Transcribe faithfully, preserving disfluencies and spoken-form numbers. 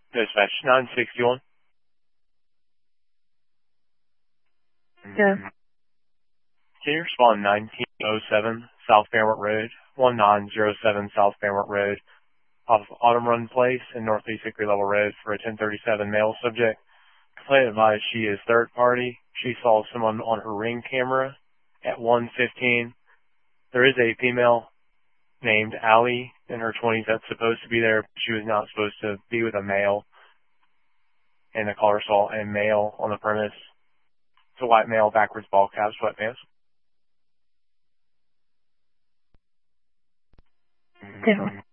Dispatch nine sixty-one. Yeah. Can you respond nineteen oh seven South Fairmont Road, one nine zero seven South Fairmont Road, off of Autumn Run Place and Northeast Hickory Level Road for a ten thirty-seven male subject? Complainant advised she is third party. She saw someone on her Ring camera at one fifteen. There is a female named Allie in her twenties that's supposed to be there. She was not supposed to be with a male. And the caller saw a male on the premise. It's a white male, backwards ball cap, sweatpants. Zero.